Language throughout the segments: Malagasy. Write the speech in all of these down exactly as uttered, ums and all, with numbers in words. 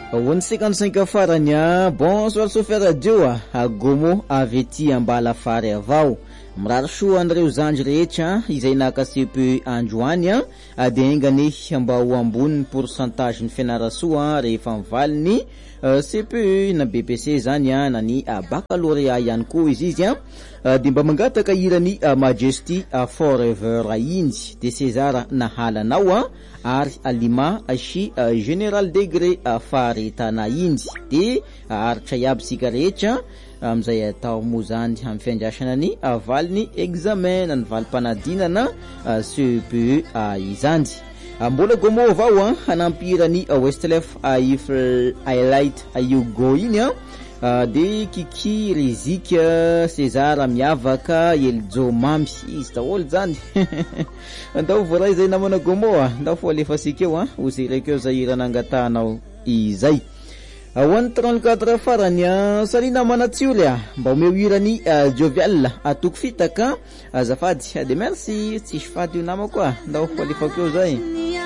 one cinquante-cinq farany a bonsoir Sofia radio a gomo avy ety ambala fary avao mirary soa an'ireo zanjy rehetra izay naka C P E androany a de engany mba ho ambony pourcentage ny fianarasoa rehefa mivaliny C P E na B P C zany a na ny baccalauréat ihany koa izy izy a de mba mangataka irany Majesty Forever indy de César na halanao a ary alima sy General Degré faharetana indy de aritra iaby sika rehetra amizay atao mo zany amin'ny fiandrasana ny avaliny examen ny valim-panadinana C P E izany. Mbola gomo avao hanampirany Westlef Eiffel Highlight Hugo iny de Kiki Rizika César miavaka Eljo Mamby izy daholo zany andao voray zay namana gomo ndao fo alefa sikeo ozirekeo zay iranangatanao izay one trente-quatre farany salina manatsioly mba omeo irany jovial atoko fitaka azafady de merci tsisy fady io namako ndao fo alefa keo zay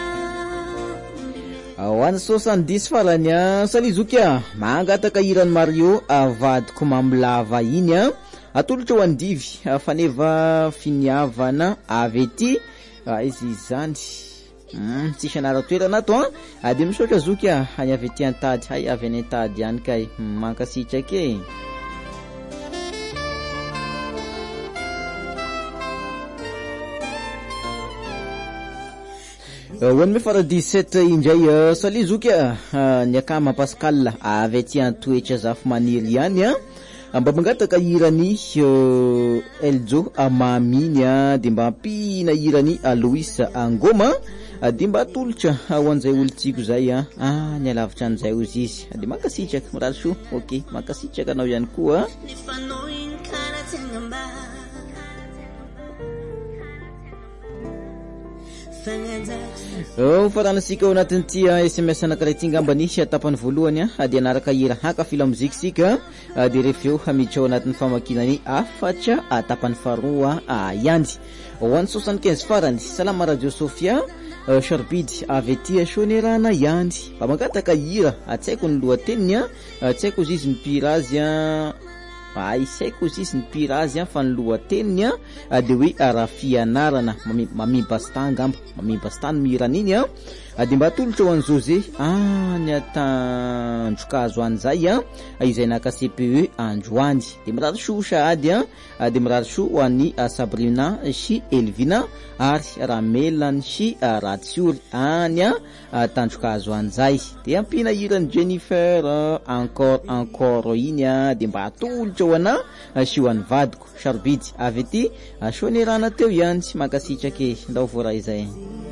one soixante-dix farany salizokia mangataka irany Mario avadiko mamlava iny atolotra ho andivy faneva finiavana avy ety izy zany Mm, tsisy anara toerana to a de misotra zokia any avy ety antady hay avy any antady ihany kay mankasitraka e one fara dix-sept indray sali zokia ny akama Pascal avy ety antoetra zafy maniry ihany mba mangataka irany Eljo Amaminy de mba ampina irany Louis Angoma de mba atolotra ho an'izay olo tiako zay ah ny alavitra an'izay ozy izy de mankasitraka mirary soa ok mankasitraka anao ihany koa Oh faranasika ao anatin'ity S M S anankiray ty ngamba nisy tapany voalohany de anaraka hira haka fila muzika sika de refeo hamiditra ao anatin'ny famakinany afatra tapany faharoa ihany one soixante-quinze farany salama radio Sofia Charbidy avy ety Sonerana ihany mba mangataka hira atsaiko ny lohateniny atsaiko izy ny pirazy ay saiko izy ny pirazy fa ny lohateniny de hoe rafianarana mamimbastang amba mamimbastany miraniny de mba atolotra ho an'José any atandrokazo an'izay izay naka C P E androany de mirary soa sahady de mirary soa ho an'ny Sabrina sy Elvina ary Ramelany sy Ratsioly any tandrokazo an'izay de ampina irany Jennifer encore encore iny de mba atolotra ho ana sy ho an'ny vadiko Charbidy avy ety Sonerana teo ihany mankasitraka ndao voray zay